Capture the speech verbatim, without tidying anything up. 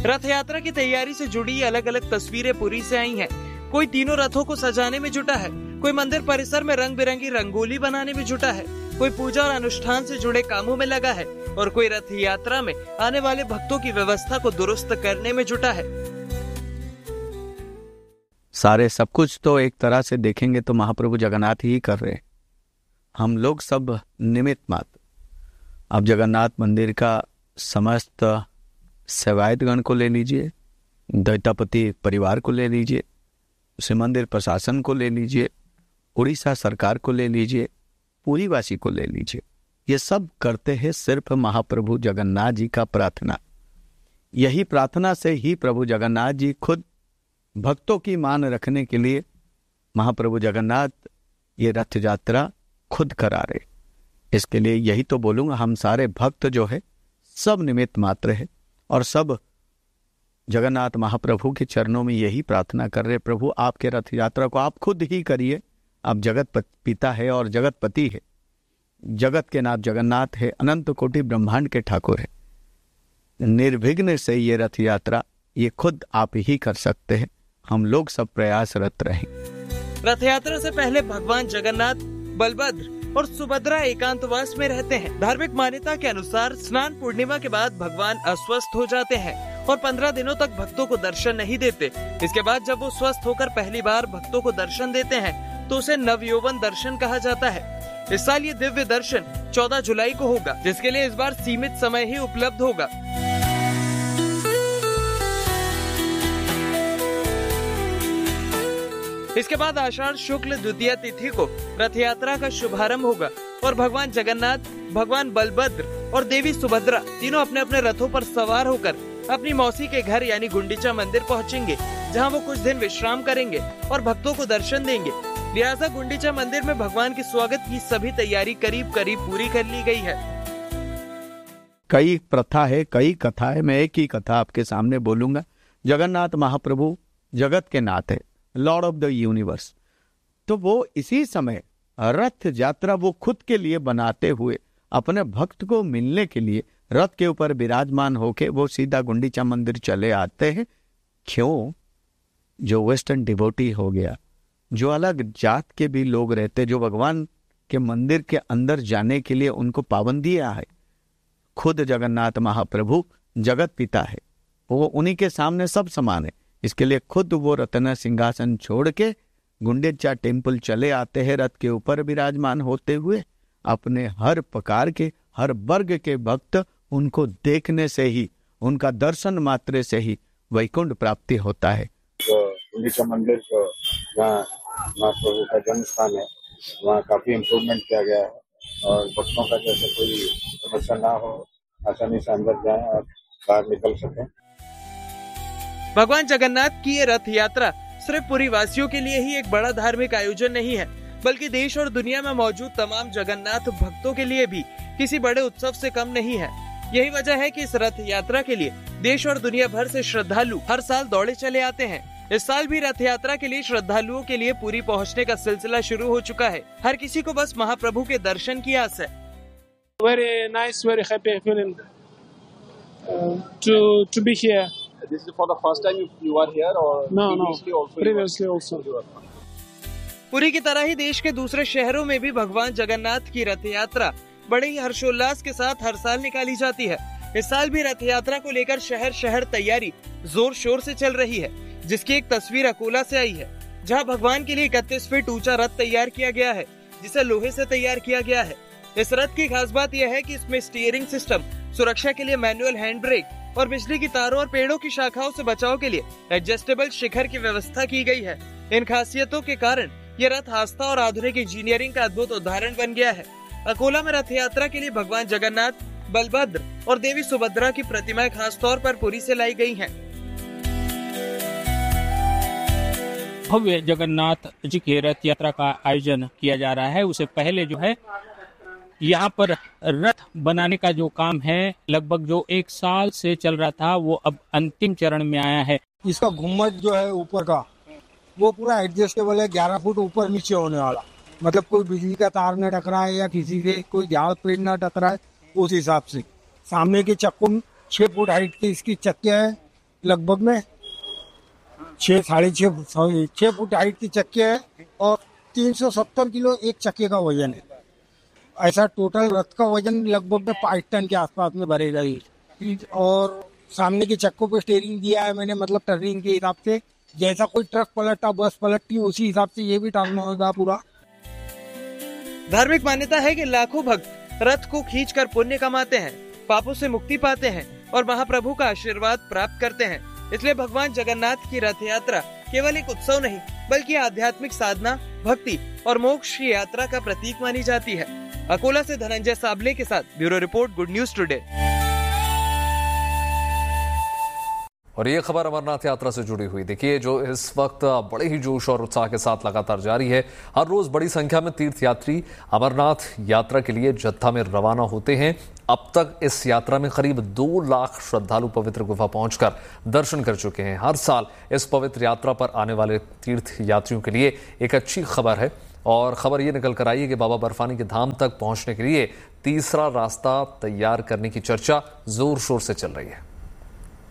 रथ यात्रा की तैयारी से जुड़ी अलग अलग तस्वीरें पुरी से आई हैं। कोई तीनों रथों को सजाने में जुटा है, कोई मंदिर परिसर में रंग बिरंगी रंगोली बनाने में जुटा है, कोई पूजा और अनुष्ठान से जुड़े कामों में लगा है और कोई रथ यात्रा में आने वाले भक्तों की व्यवस्था को दुरुस्त करने में जुटा है। सारे सब कुछ तो एक तरह से देखेंगे तो महाप्रभु जगन्नाथ ही कर रहे हैं, हम लोग सब निमित्त मात्र। अब जगन्नाथ मंदिर का समस्त सेवायतगण को ले लीजिए, दैतापति परिवार को ले लीजिए, उसे मंदिर प्रशासन को ले लीजिए, उड़ीसा सरकार को ले लीजिए, पुरीवासी को ले लीजिए, ये सब करते हैं सिर्फ महाप्रभु जगन्नाथ जी का प्रार्थना। यही प्रार्थना से ही प्रभु जगन्नाथ जी खुद भक्तों की मान रखने के लिए महाप्रभु जगन्नाथ ये रथ यात्रा खुद करा रहे। इसके लिए यही तो बोलूंगा, हम सारे भक्त जो है सब निमित्त मात्र है और सब जगन्नाथ महाप्रभु के चरणों में यही प्रार्थना कर रहे, प्रभु आपके रथ यात्रा को आप खुद ही करिए। आप जगत पिता है और जगतपति है, जगत के नाथ जगन्नाथ है, अनंत कोटि ब्रह्मांड के ठाकुर है। निर्विघ्न से ये रथ यात्रा ये खुद आप ही कर सकते हैं, हम लोग सब प्रयासरत रहें। रथ यात्रा से पहले भगवान जगन्नाथ, बलभद्र और सुभद्रा एकांतवास में रहते हैं। धार्मिक मान्यता के अनुसार स्नान पूर्णिमा के बाद भगवान अस्वस्थ हो जाते हैं और पंद्रह दिनों तक भक्तों को दर्शन नहीं देते। इसके बाद जब वो स्वस्थ होकर पहली बार भक्तों को दर्शन देते हैं तो उसे नवयौवन दर्शन कहा जाता है। इस साल ये दिव्य दर्शन चौदह जुलाई को होगा, जिसके लिए इस बार सीमित समय ही उपलब्ध होगा। इसके बाद आषाढ़ शुक्ल द्वितीय तिथि को रथ यात्रा का शुभारंभ होगा और भगवान जगन्नाथ, भगवान बलभद्र और देवी सुभद्रा तीनों अपने अपने रथों पर सवार होकर अपनी मौसी के घर यानी गुंडीचा मंदिर पहुंचेंगे, जहां वो कुछ दिन विश्राम करेंगे और भक्तों को दर्शन देंगे। लिहाजा गुंडीचा मंदिर में भगवान के स्वागत की सभी तैयारी करीब करीब पूरी कर ली गई है। कई प्रथा है, कई कथा है, मैं एक ही कथा आपके सामने बोलूंगा। जगन्नाथ महाप्रभु जगत के नाथ है, लॉर्ड ऑफ द यूनिवर्स। तो वो इसी समय रथ यात्रा वो खुद के लिए बनाते हुए अपने भक्त को मिलने के लिए रथ के ऊपर विराजमान होके वो सीधा गुंडीचा मंदिर चले आते हैं। क्यों? जो वेस्टर्न डिवोटी हो गया, जो अलग जात के भी लोग रहते, जो भगवान के मंदिर के अंदर जाने के लिए उनको पाबंदियां है, खुद जगन्नाथ महाप्रभु जगत पिता है, वो उन्हीं के सामने सब समान है। इसके लिए खुद वो रत्न सिंहासन छोड़ के गुंडीचा टेम्पल चले आते हैं, रथ के ऊपर विराजमान होते हुए। अपने हर प्रकार के, हर वर्ग के भक्त उनको देखने से ही, उनका दर्शन मात्र से ही वैकुंठ प्राप्ति होता है। गुंडीचा मंदिर जहाँ महाप्रभु का जन्म स्थान है, वहाँ काफी इम्प्रूवमेंट किया गया है और भक्तों का जैसे कोई समस्या ना हो, आसानी से अंदर जाएं और बाहर निकल सकें। भगवान जगन्नाथ की ये रथ यात्रा सिर्फ पुरी वासियों के लिए ही एक बड़ा धार्मिक आयोजन नहीं है, बल्कि देश और दुनिया में मौजूद तमाम जगन्नाथ भक्तों के लिए भी किसी बड़े उत्सव से कम नहीं है। यही वजह है कि इस रथ यात्रा के लिए देश और दुनिया भर से श्रद्धालु हर साल दौड़े चले आते हैं। इस साल भी रथ यात्रा के लिए श्रद्धालुओं के लिए पुरी पहुंचने का सिलसिला शुरू हो चुका है। हर किसी को बस महाप्रभु के दर्शन की आस है। Very nice, very happy feeling uh, to to be here. This is for the first time you, you are here or no, previously no. also? Previously also. Puri की तरह ही देश के दूसरे शहरों में भी भगवान जगन्नाथ की रथ यात्रा बड़े ही हर्षोल्लास के साथ हर साल निकाली जाती है। इस साल भी रथ यात्रा को लेकर शहर शहर तैयारी जोर शोर से चल रही है, जिसकी एक तस्वीर अकोला से आई है, जहां भगवान के लिए इकतीस फीट ऊंचा रथ तैयार किया गया है, जिसे लोहे से तैयार किया गया है। इस रथ की खास बात यह है कि इसमें स्टीयरिंग सिस्टम, सुरक्षा के लिए मैनुअल हैंड ब्रेक और बिजली की तारों और पेड़ों की शाखाओं से बचाव के लिए एडजस्टेबल शिखर की व्यवस्था की गई है। इन खासियतों के कारण ये रथ आस्था और आधुनिक इंजीनियरिंग का अद्भुत उदाहरण बन गया है। अकोला में रथ यात्रा के लिए भगवान जगन्नाथ, बलभद्र और देवी सुभद्रा की प्रतिमाएं खास तौर पर पुरी से लाई गई हैं। भव्य जगन्नाथ जी की रथ यात्रा का आयोजन किया जा रहा है। उससे पहले जो है यहाँ पर रथ बनाने का जो काम है लगभग जो एक साल से चल रहा था, वो अब अंतिम चरण में आया है। इसका गुम्मद जो है ऊपर का वो पूरा एडजस्टेबल है, ग्यारह फुट ऊपर नीचे होने वाला, मतलब कोई बिजली का तार न टकराए या किसी के कोई झाड़ पेड़ न टकराए, उस हिसाब से। सामने के चक्कों छह फुट हाइट की इसकी चक्के हैं लगभग में छः साढ़े छः सॉरी छः फुट हाइट की चक्के है और तीन सौ सत्तर किलो एक चक्के का वजन है। ऐसा टोटल रथ का वजन लगभग में पाँच टन के आसपास में भरेगा ये। और सामने के चक्कों पे स्टेयरिंग दिया है मैंने, मतलब टर्निंग के हिसाब से, जैसा कोई ट्रक पलटा बस पलटती उसी हिसाब से ये भी टर्न होगा पूरा। धार्मिक मान्यता है कि लाखों भक्त रथ को खींचकर पुण्य कमाते हैं, पापों से मुक्ति पाते हैं और महाप्रभु का आशीर्वाद प्राप्त करते हैं। इसलिए भगवान जगन्नाथ की रथ यात्रा केवल एक उत्सव नहीं बल्कि आध्यात्मिक साधना, भक्ति और मोक्ष की यात्रा का प्रतीक मानी जाती है। अकोला से धनंजय साबले के साथ bureau report, good news today. और ये खबर अमरनाथ यात्रा से जुड़ी हुई। देखिए, जो इस वक्त बड़े ही जोश और उत्साह के साथ लगातार जारी है। हर रोज बड़ी संख्या में तीर्थयात्री अमरनाथ यात्रा के लिए जत्था में रवाना होते हैं। अब तक इस यात्रा में करीब दो लाख श्रद्धालु पवित्र गुफा पहुंचकर दर्शन कर चुके हैं। हर साल इस पवित्र यात्रा पर आने वाले तीर्थ यात्रियों के लिए एक अच्छी खबर है और खबर ये निकल कर आई है कि बाबा बर्फानी के धाम तक पहुंचने के लिए तीसरा रास्ता तैयार करने की चर्चा जोर शोर से चल रही है।